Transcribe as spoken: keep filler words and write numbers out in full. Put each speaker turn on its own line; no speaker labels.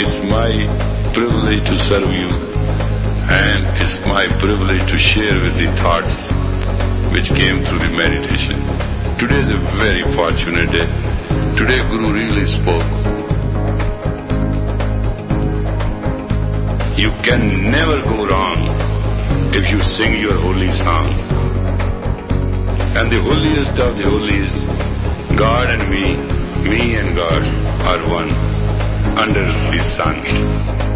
it's my privilege to serve you, and it's my privilege to share with the thoughts which came through the meditation. Today is a very fortunate day. Today Guru really spoke. You can never go wrong if you sing your holy song. And the holiest of the holiest, God and me, me and God are one under the sun.